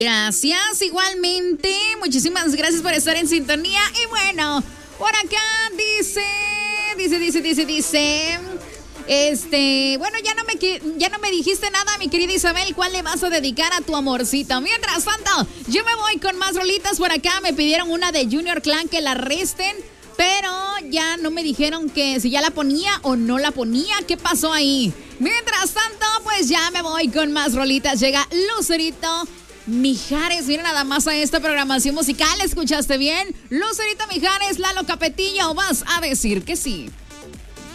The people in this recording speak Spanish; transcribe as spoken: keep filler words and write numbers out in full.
Gracias, igualmente. Muchísimas gracias por estar en sintonía. Y bueno, por acá dice, dice, dice, dice, dice. Este, bueno, ya no me ya no me dijiste nada, mi querida Isabel. ¿Cuál le vas a dedicar a tu amorcito? Mientras tanto, yo me voy con más rolitas por acá. Me pidieron una de Junior Clan que la resten, pero ya no me dijeron que si ya la ponía o no la ponía. ¿Qué pasó ahí? Mientras tanto, pues ya me voy con más rolitas. Llega Lucerito Mijares, mira nada más a esta programación musical. ¿Escuchaste bien? Lucerito Mijares, Lalo Capetillo, vas a decir que sí.